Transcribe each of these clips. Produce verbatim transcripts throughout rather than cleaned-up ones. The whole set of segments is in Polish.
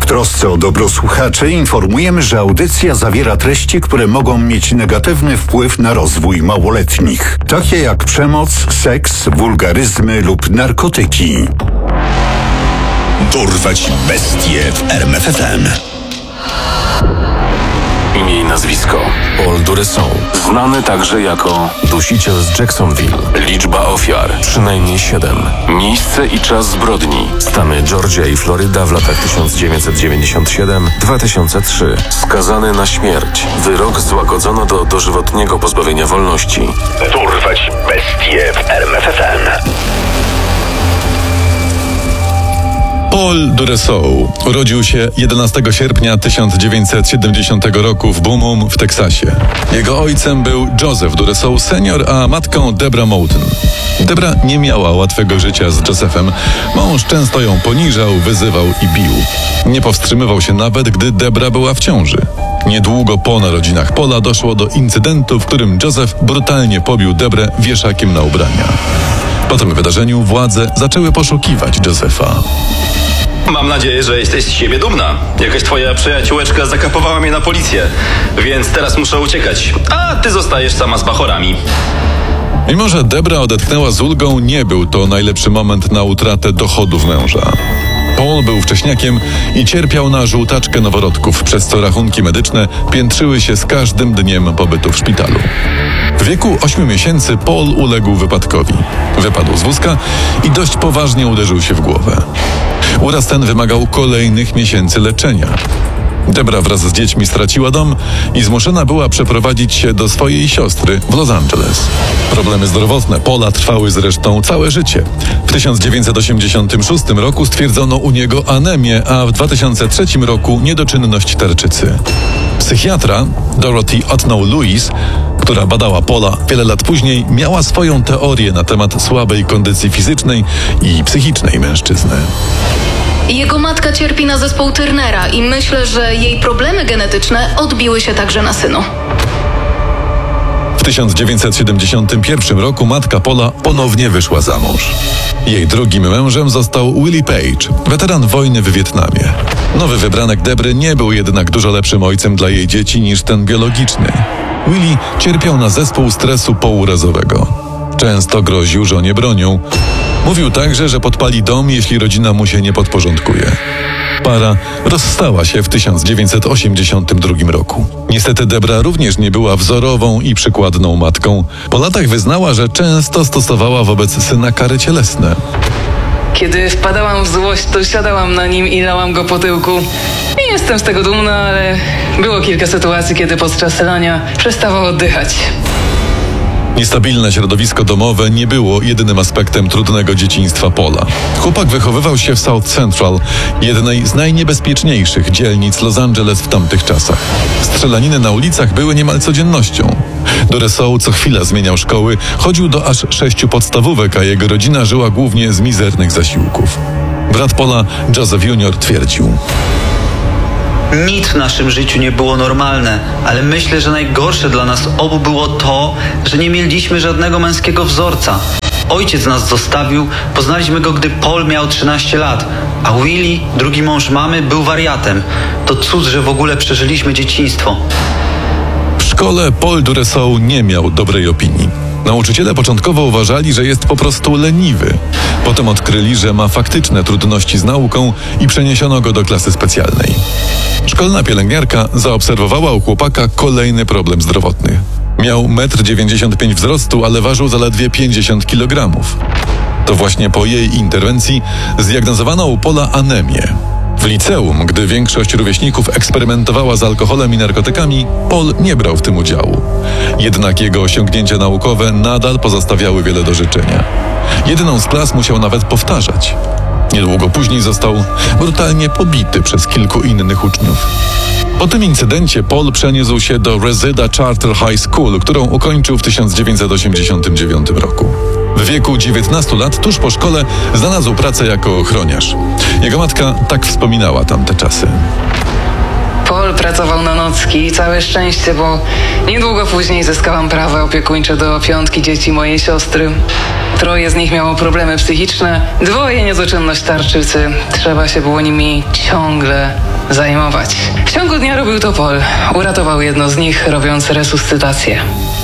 trosce o dobro słuchaczy informujemy, że audycja zawiera treści, które mogą mieć negatywny wpływ na rozwój małoletnich, takie jak przemoc, seks, wulgaryzmy lub narkotyki. Dorwać bestie w R M F F M. Imię i nazwisko: Paul Duresseau. Znany także jako dusiciel z Jacksonville. Liczba ofiar: przynajmniej siedem. Miejsce i czas zbrodni: Stany Georgia i Floryda w latach tysiąc dziewięćset dziewięćdziesiąt siedem do dwa tysiące trzeciego. Skazany na śmierć. Wyrok złagodzono do dożywotniego pozbawienia wolności. Dorwać bestie w R M F F M. Paul Duresseau urodził się jedenastego sierpnia tysiąc dziewięćset siedemdziesiątego roku w Beaumont w Teksasie. Jego ojcem był Joseph Duresseau senior, a matką Debra Moulton. Debra nie miała łatwego życia z Josephem. Mąż często ją poniżał, wyzywał i bił. Nie powstrzymywał się nawet, gdy Debra była w ciąży. Niedługo po narodzinach Paula doszło do incydentu, w którym Joseph brutalnie pobił Debrę wieszakiem na ubrania. Po tym wydarzeniu władze zaczęły poszukiwać Josepha. Mam nadzieję, że jesteś z siebie dumna. Jakaś twoja przyjaciółeczka zakapowała mnie na policję, więc teraz muszę uciekać, a ty zostajesz sama z bachorami. Mimo że Debra odetchnęła z ulgą, nie był to najlepszy moment na utratę dochodów męża. Paul był wcześniakiem i cierpiał na żółtaczkę noworodków, przez co rachunki medyczne piętrzyły się z każdym dniem pobytu w szpitalu. W wieku ośmiu miesięcy Paul uległ wypadkowi. Wypadł z wózka i dość poważnie uderzył się w głowę. Uraz ten wymagał kolejnych miesięcy leczenia. Debra wraz z dziećmi straciła dom i zmuszona była przeprowadzić się do swojej siostry w Los Angeles. Problemy zdrowotne Paula trwały zresztą całe życie. W tysiąc dziewięćset osiemdziesiątym szóstym roku stwierdzono u niego anemię, a w dwa tysiące trzecim roku niedoczynność tarczycy. Psychiatra Dorothy Otno-Lewis, która badała Paula wiele lat później, miała swoją teorię na temat słabej kondycji fizycznej i psychicznej mężczyzny. Jego matka cierpi na zespół Turnera i myślę, że jej problemy genetyczne odbiły się także na synu. W tysiąc dziewięćset siedemdziesiątym pierwszym roku matka Paula ponownie wyszła za mąż. Jej drugim mężem został Willie Page, weteran wojny w Wietnamie. Nowy wybranek Debry nie był jednak dużo lepszym ojcem dla jej dzieci niż ten biologiczny. Willie cierpiał na zespół stresu pourazowego. Często groził żonie bronią. Mówił także, że podpali dom, jeśli rodzina mu się nie podporządkuje. Para rozstała się w tysiąc dziewięćset osiemdziesiątym drugim roku. Niestety Debra również nie była wzorową i przykładną matką. Po latach wyznała, że często stosowała wobec syna kary cielesne. Kiedy wpadałam w złość, to siadałam na nim i lałam go po tyłku. Nie jestem z tego dumna, ale było kilka sytuacji, kiedy podczas lania przestawał oddychać. Niestabilne środowisko domowe nie było jedynym aspektem trudnego dzieciństwa Paula. Chłopak wychowywał się w South Central, jednej z najniebezpieczniejszych dzielnic Los Angeles w tamtych czasach. Strzelaniny na ulicach były niemal codziennością. Duresseau co chwila zmieniał szkoły, chodził do aż sześciu podstawówek, a jego rodzina żyła głównie z mizernych zasiłków. Brat Paula, Joseph junior, twierdził: nic w naszym życiu nie było normalne, ale myślę, że najgorsze dla nas obu było to, że nie mieliśmy żadnego męskiego wzorca. Ojciec nas zostawił, poznaliśmy go, gdy Paul miał trzynaście lat, a Willie, drugi mąż mamy, był wariatem. To cud, że w ogóle przeżyliśmy dzieciństwo. W szkole Paul Duresseau nie miał dobrej opinii. Nauczyciele początkowo uważali, że jest po prostu leniwy. Potem odkryli, że ma faktyczne trudności z nauką i przeniesiono go do klasy specjalnej. Szkolna pielęgniarka zaobserwowała u chłopaka kolejny problem zdrowotny. Miał metr dziewięćdziesiąt pięć wzrostu, ale ważył zaledwie pięćdziesiąt kilogramów. To właśnie po jej interwencji zdiagnozowano u Paula anemię. W liceum, gdy większość rówieśników eksperymentowała z alkoholem i narkotykami, Paul nie brał w tym udziału. Jednak jego osiągnięcia naukowe nadal pozostawiały wiele do życzenia. Jedną z klas musiał nawet powtarzać. Niedługo później został brutalnie pobity przez kilku innych uczniów. Po tym incydencie Paul przeniósł się do Reseda Charter High School, którą ukończył w tysiąc dziewięćset osiemdziesiątym dziewiątym roku. W wieku dziewiętnastu lat, tuż po szkole, znalazł pracę jako ochroniarz. Jego matka tak wspominała tamte czasy. Paul pracował na nocki, całe szczęście, bo niedługo później zyskałam prawa opiekuńcze do piątki dzieci mojej siostry. Troje z nich miało problemy psychiczne, dwoje niedoczynność tarczycy. Trzeba się było nimi ciągle zajmować. W ciągu dnia robił to Paul. Uratował jedno z nich, robiąc resuscytację.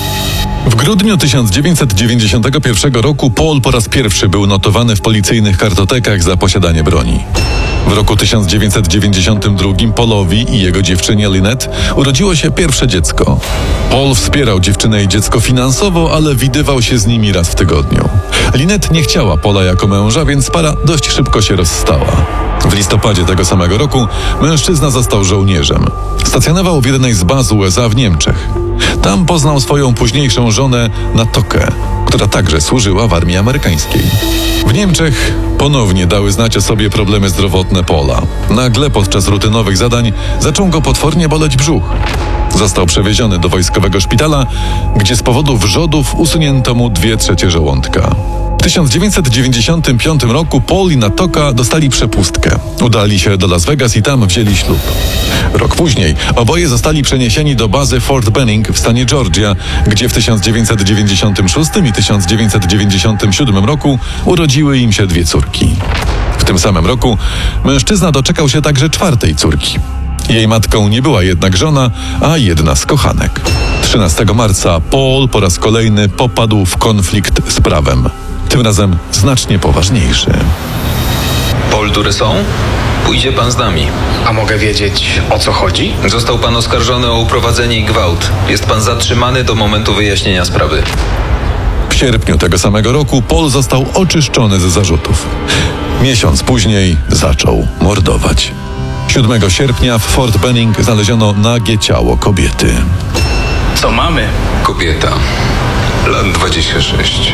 W grudniu tysiąc dziewięćset dziewięćdziesiątego pierwszego roku Paul po raz pierwszy był notowany w policyjnych kartotekach za posiadanie broni. W roku tysiąc dziewięćset dziewięćdziesiątym drugim Paulowi i jego dziewczynie Lynette urodziło się pierwsze dziecko. Paul wspierał dziewczynę i dziecko finansowo, ale widywał się z nimi raz w tygodniu. Lynette nie chciała Paula jako męża, więc para dość szybko się rozstała. W listopadzie tego samego roku mężczyzna został żołnierzem. Stacjonował w jednej z baz U S A w Niemczech. Tam poznał swoją późniejszą żonę Natokę, która także służyła w armii amerykańskiej. W Niemczech ponownie dały znać o sobie problemy zdrowotne Paula. Nagle podczas rutynowych zadań zaczął go potwornie boleć brzuch. Został przewieziony do wojskowego szpitala, gdzie z powodu wrzodów usunięto mu dwie trzecie żołądka. W tysiąc dziewięćset dziewięćdziesiątym piątym roku Paul i Natoka dostali przepustkę. Udali się do Las Vegas i tam wzięli ślub. Rok później oboje zostali przeniesieni do bazy Fort Benning w stanie Georgia, gdzie w tysiąc dziewięćset dziewięćdziesiątym szóstym i tysiąc dziewięćset dziewięćdziesiątym siódmym roku urodziły im się dwie córki. W tym samym roku mężczyzna doczekał się także czwartej córki. Jej matką nie była jednak żona, a jedna z kochanek. trzynastego marca Paul po raz kolejny popadł w konflikt z prawem. Tym razem znacznie poważniejszy. Paul Duresson? Pójdzie pan z nami. A mogę wiedzieć, o co chodzi? Został pan oskarżony o uprowadzenie i gwałt. Jest pan zatrzymany do momentu wyjaśnienia sprawy. W sierpniu tego samego roku Paul został oczyszczony ze zarzutów. Miesiąc później zaczął mordować. siódmego sierpnia w Fort Benning znaleziono nagie ciało kobiety. Co mamy? Kobieta, lat dwadzieścia sześć.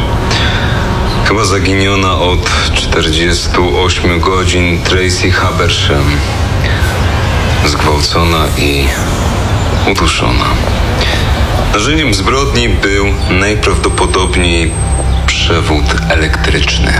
Chyba zaginiona od czterdziestu ośmiu godzin. Tracy Habersham. Zgwałcona i uduszona. Narzędziem zbrodni był najprawdopodobniej przewód elektryczny.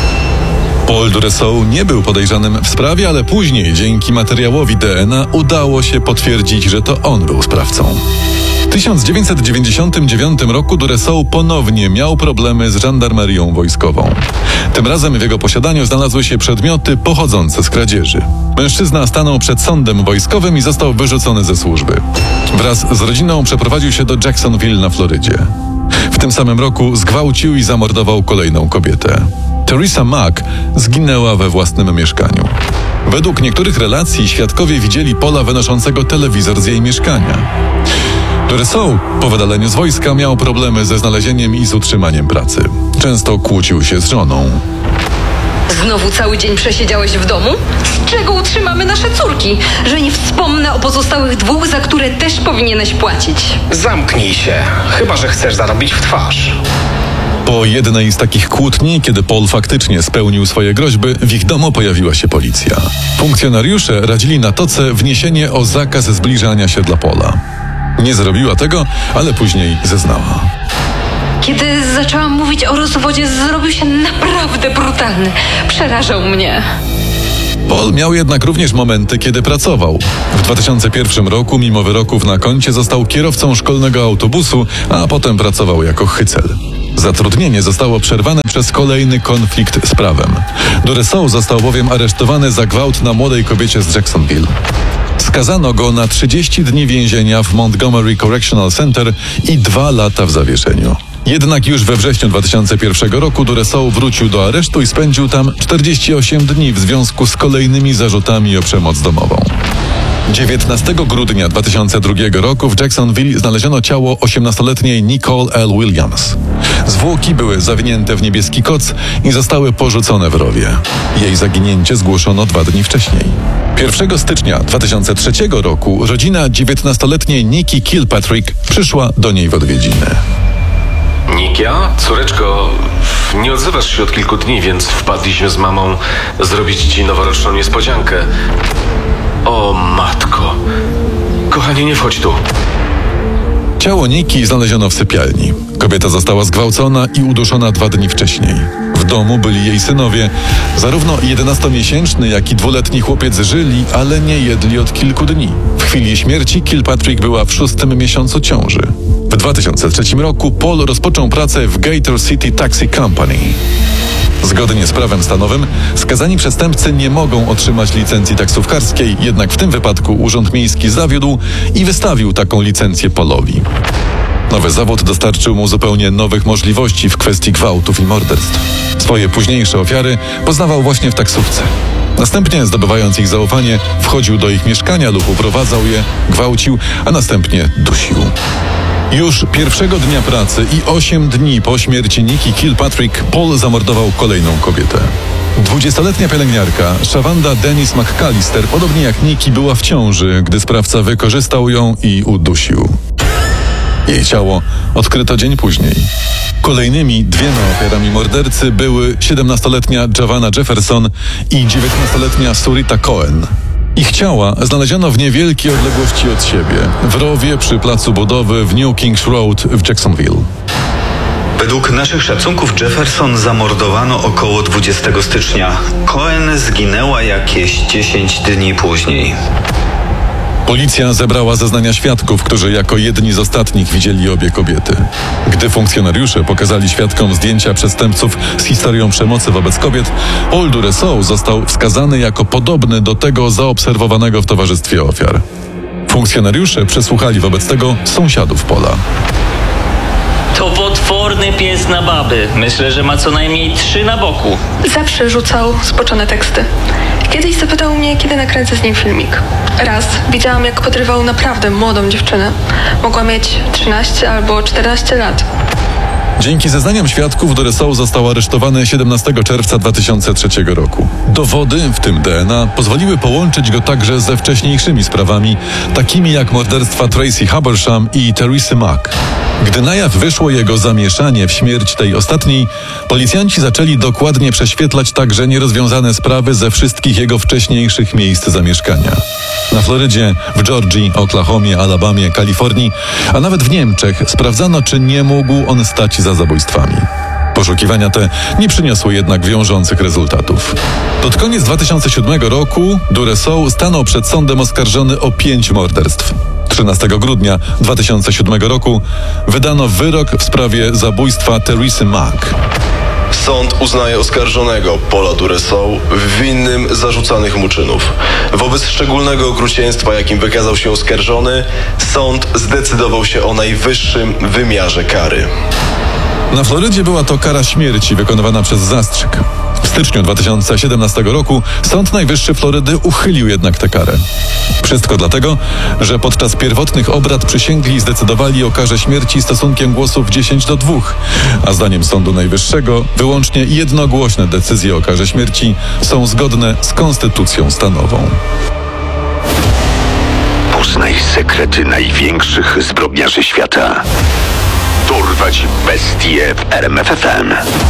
Paul Duresson nie był podejrzanym w sprawie, ale później dzięki materiałowi D N A udało się potwierdzić, że to on był sprawcą. W tysiąc dziewięćset dziewięćdziesiątym dziewiątym roku Duresson ponownie miał problemy z żandarmerią wojskową. Tym razem w jego posiadaniu znalazły się przedmioty pochodzące z kradzieży. Mężczyzna stanął przed sądem wojskowym i został wyrzucony ze służby. Wraz z rodziną przeprowadził się do Jacksonville na Florydzie. W tym samym roku zgwałcił i zamordował kolejną kobietę. Teresa Mack zginęła we własnym mieszkaniu. Według niektórych relacji świadkowie widzieli Paula wynoszącego telewizor z jej mieszkania. Duresson po wydaleniu z wojska miał problemy ze znalezieniem i z utrzymaniem pracy. Często kłócił się z żoną. Znowu cały dzień przesiedziałeś w domu? Z czego utrzymamy nasze córki? Że nie wspomnę o pozostałych dwóch, za które też powinieneś płacić. Zamknij się, chyba że chcesz zarobić w twarz. Po jednej z takich kłótni, kiedy Paul faktycznie spełnił swoje groźby, w ich domu pojawiła się policja. Funkcjonariusze radzili Natoce wniesienie o zakaz zbliżania się dla Paula. Nie zrobiła tego, ale później zeznała. Kiedy zaczęłam mówić o rozwodzie, zrobił się naprawdę brutalny. Przerażał mnie. Paul miał jednak również momenty, kiedy pracował. W dwa tysiące pierwszym roku, mimo wyroków na koncie, został kierowcą szkolnego autobusu, a potem pracował jako hycel. Zatrudnienie zostało przerwane przez kolejny konflikt z prawem. Duresson został bowiem aresztowany za gwałt na młodej kobiecie z Jacksonville. Skazano go na trzydzieści dni więzienia w Montgomery Correctional Center i dwa lata w zawieszeniu. Jednak już we wrześniu dwa tysiące pierwszego roku Duresson wrócił do aresztu i spędził tam czterdzieści osiem dni w związku z kolejnymi zarzutami o przemoc domową. dziewiętnastego grudnia dwa tysiące drugiego roku w Jacksonville znaleziono ciało osiemnastoletniej Nicole L. Williams. Zwłoki były zawinięte w niebieski koc i zostały porzucone w rowie. Jej zaginięcie zgłoszono dwa dni wcześniej. pierwszego stycznia dwa tysiące trzeciego roku rodzina dziewiętnastoletniej Nikki Kilpatrick przyszła do niej w odwiedziny. Nikia? Córeczko, nie odzywasz się od kilku dni, więc wpadliśmy z mamą zrobić ci noworoczną niespodziankę. O matko. Kochanie, nie wchodź tu. Ciało Nikki znaleziono w sypialni. Kobieta została zgwałcona i uduszona dwa dni wcześniej. W domu byli jej synowie. Zarówno jedenastomiesięczny, jak i dwuletni chłopiec żyli, ale nie jedli od kilku dni. W chwili śmierci Kilpatrick była w szóstym miesiącu ciąży. W dwa tysiące trzecim roku Paul rozpoczął pracę w Gator City Taxi Company. Zgodnie z prawem stanowym skazani przestępcy nie mogą otrzymać licencji taksówkarskiej, jednak w tym wypadku Urząd Miejski zawiódł i wystawił taką licencję Paulowi. Nowy zawód dostarczył mu zupełnie nowych możliwości w kwestii gwałtów i morderstw. Swoje późniejsze ofiary poznawał właśnie w taksówce. Następnie, zdobywając ich zaufanie, wchodził do ich mieszkania lub uprowadzał je, gwałcił, a następnie dusił. Już pierwszego dnia pracy i osiem dni po śmierci Nikki Kilpatrick Paul zamordował kolejną kobietę. Dwudziestoletnia pielęgniarka Shavanda Dennis McAllister, podobnie jak Nikki, była w ciąży, gdy sprawca wykorzystał ją i udusił. Jej ciało odkryto dzień później. Kolejnymi dwiema ofiarami mordercy były siedemnastoletnia Javanna Jefferson i dziewiętnastoletnia Surita Cohen. Ich ciała znaleziono w niewielkiej odległości od siebie, w rowie przy placu budowy w New Kings Road w Jacksonville. Według naszych szacunków Jefferson zamordowano około dwudziestego stycznia. Cohen zginęła jakieś dziesięć dni później. Policja zebrała zeznania świadków, którzy jako jedni z ostatnich widzieli obie kobiety. Gdy funkcjonariusze pokazali świadkom zdjęcia przestępców z historią przemocy wobec kobiet, Paul Duresault został wskazany jako podobny do tego zaobserwowanego w towarzystwie ofiar. Funkcjonariusze przesłuchali wobec tego sąsiadów Paula. To potworny pies na baby. Myślę, że ma co najmniej trzy na boku. Zawsze rzucał spoczone teksty. Kiedyś zapytał mnie, kiedy nakręcę z nim filmik. Raz widziałam, jak podrywał naprawdę młodą dziewczynę. Mogła mieć trzynaście albo czternaście lat. Dzięki zeznaniom świadków Duresault został aresztowany siedemnastego czerwca dwa tysiące trzeciego roku. Dowody, w tym D N A, pozwoliły połączyć go także ze wcześniejszymi sprawami, takimi jak morderstwa Tracy Habersham i Teresy Mack. Gdy na jaw wyszło jego zamieszanie w śmierć tej ostatniej, policjanci zaczęli dokładnie prześwietlać także nierozwiązane sprawy ze wszystkich jego wcześniejszych miejsc zamieszkania. Na Florydzie, w Georgii, Oklahomie, Alabamie, Kalifornii, a nawet w Niemczech sprawdzano, czy nie mógł on stać za zabójstwami. Poszukiwania te nie przyniosły jednak wiążących rezultatów. Pod koniec dwa tysiące siódmego roku Duresault stanął przed sądem oskarżony o pięć morderstw. trzynastego grudnia dwa tysiące siódmego roku wydano wyrok w sprawie zabójstwa Teresy Mack. Sąd uznaje oskarżonego Paula Duresault winnym zarzucanych mu czynów. Wobec szczególnego okrucieństwa, jakim wykazał się oskarżony, sąd zdecydował się o najwyższym wymiarze kary. Na Florydzie była to kara śmierci wykonywana przez zastrzyk. W styczniu dwa tysiące siedemnastego roku Sąd Najwyższy Florydy uchylił jednak tę karę. Wszystko dlatego, że podczas pierwotnych obrad przysięgli zdecydowali o karze śmierci stosunkiem głosów dziesięć do dwóch, a zdaniem Sądu Najwyższego wyłącznie jednogłośne decyzje o karze śmierci są zgodne z konstytucją stanową. Poznaj sekrety największych zbrodniarzy świata. Dorwać bestie w R M F F M.